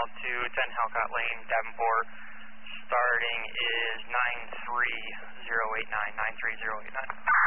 mile to 10 Halcott Lane, Davenport. Starting is 93089, 93089.